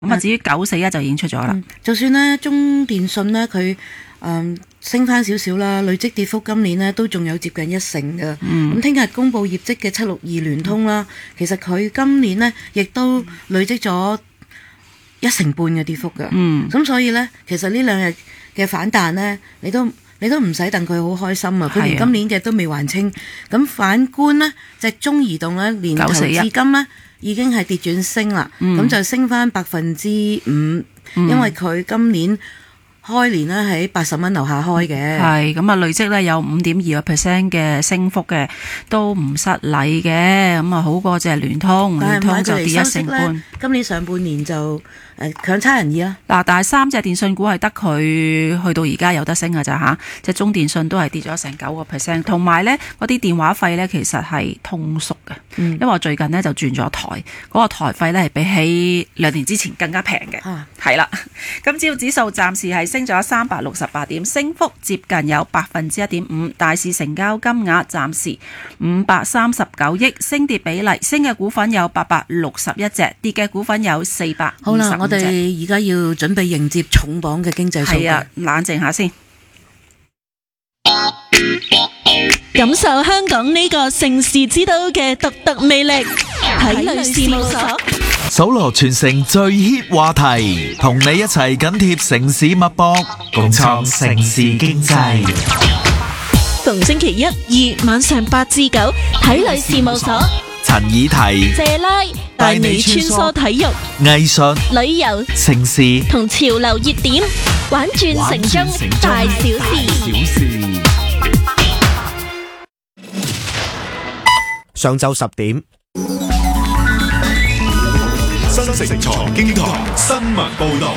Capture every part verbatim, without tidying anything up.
咁啊，至於九四一就已經出咗啦、嗯。 就算呢中電信呢，佢誒、嗯、升翻少少啦，累積跌幅今年呢都仲有接近一成嘅。咁聽日公布業績嘅七六二聯通啦，嗯、其實佢今年呢亦都累積咗一成半嘅跌幅嘅。嗯，咁所以呢，其實呢兩日嘅反彈呢，你都你都唔使戥佢好開心啊！佢連今年嘅都未還清。咁反觀呢，隻中移動呢，年頭至今呢，已經係跌轉升啦，咁、嗯、就升翻百分之五，因為佢今年開年咧喺八十蚊樓下開嘅， 係咁啊，累積咧有五點二個 percent 嘅升幅嘅，都唔失禮嘅，咁啊好過隻聯通，聯通就跌一成半。 今年上半年就誒強差人意啦。 嗱，但係三隻電信股係得佢去到而家有得升㗎咋嚇，即係中電信都係跌咗成九個 percent， 同埋咧嗰啲電話費咧其實係通縮嘅、嗯，因為我最近咧就轉咗台，嗰、那個台費咧係比起兩年之前更加平嘅，係、啊、啦。今朝指數暫時係升咗三百六十八點，升幅接近有百分之一點五。大市成交金額暫時五百三十九億，升跌比例升嘅股份有八百六十一隻，跌嘅股份有四百五十五隻。好啦， 我哋而家要準備迎接重磅嘅經濟數據。 係啊，冷靜下先， 感受香港呢個城市之都嘅獨特魅力。體類事務所搜羅全城最 hit 話題，同你一齊緊貼城市脈搏，共創城市經濟。 逢星期一、二晚上八至九，體類事務所陳以提、 謝拉帶你穿梭體育、 藝術、 旅遊、 城市同潮流熱點，玩轉城中大小事。 上晝十點， 新城財經台新聞報道。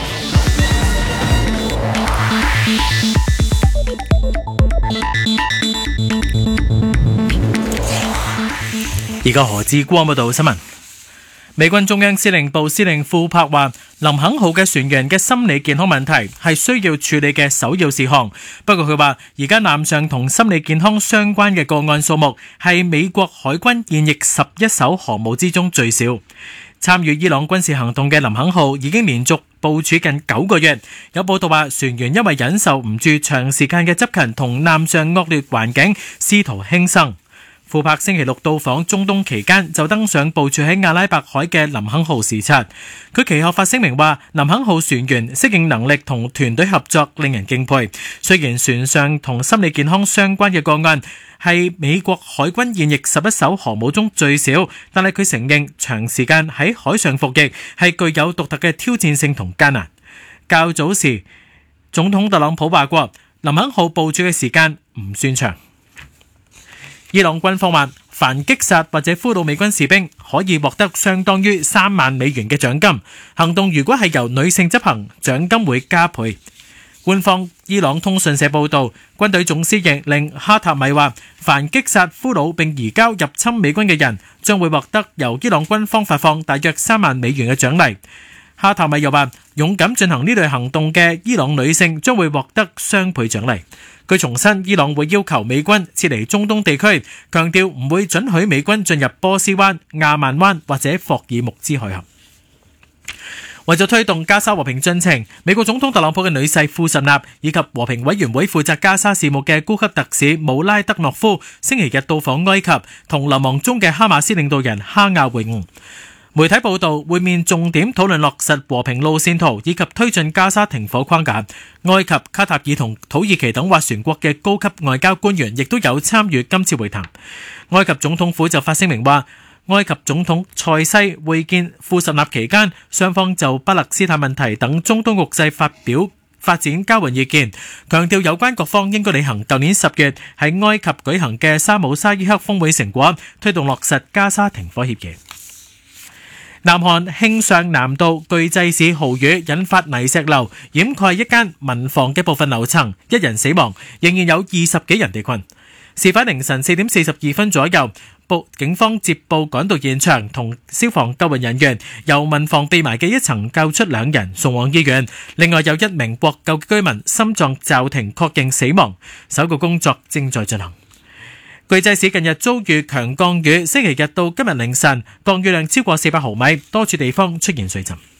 而家何志光報道新聞。美軍中央司令部司令庫珀話，林肯號嘅船員嘅心理健康問題係需要處理嘅首要事項。不過佢話，而家艦上同心理健康相關嘅個案數目係美國海軍現役十一艘航母之中最少。參與伊朗軍事行動嘅林肯號已經連續部署近九個月。有報道話，船員因為忍受唔住長時間嘅執勤同艦上惡劣環境，試圖輕生。庫珀星期六到訪中東期間，就登上部署喺阿拉伯海嘅林肯號視察。佢其後發聲明話，林肯號船員適應能力同團隊合作令人敬佩。雖然船上同心理健康相關嘅個案係美國海軍現役十一艘航母中最少，但係佢承認長時間喺海上服役係具有獨特嘅挑戰性同艱難。較早時，總統特朗普話過，林肯號部署嘅時間唔算長。伊朗軍方話，凡擊殺或者俘虜美軍士兵，可以獲得相當於三萬美元嘅獎金。行動如果係由女性執行，獎金會加倍。官方伊朗通訊社報道，軍隊總司令哈塔米話，凡擊殺俘虜並移交入侵美軍嘅人，將會獲得由伊朗軍方發放大約三萬美元嘅獎勵。哈塔米又話，勇敢進行呢類行動嘅伊朗女性將會獲得雙倍獎勵。佢重申，伊朗會要求美軍撤離中東地區，強調唔會准許美軍進入波斯灣、亞曼灣或者霍爾木茲海峽。為咗推動加沙和平進程，美國總統特朗普嘅女婿庫什納以及和平委員會負責加沙事務嘅高級特使姆拉德諾夫星期日到訪埃及，同流亡中嘅哈馬斯領導人哈亞會晤。媒體報道，會面重點討論落實和平路線圖以及推進加沙停火框架。埃及、卡塔爾同土耳其等斡旋國嘅高級外交官員亦都有參與今次會談。埃及總統府就發聲明話，埃及總統塞西會見庫什納期間，雙方就巴勒斯坦問題等中東局勢發表發展交換意見，強調有關各方應該履行舊年十月喺埃及舉行嘅沙姆沙伊克峰會成果，推動落實加沙停火協議。南韓慶尚南道巨濟市豪雨引發泥石流，掩蓋一間民房嘅部分樓層，一人死亡，仍然有二十幾人被困。事發凌晨四點四十二分左右，報警方接報趕到現場，同消防救援人員由民房被埋嘅一層救出兩人，送往醫院。另外有一名獲救居民心臟驟停，確認死亡，搜救工作正在進行。巨濟市近日遭遇強降雨，星期日到今日凌晨，降雨量超過四百毫米，多處地方出現水浸。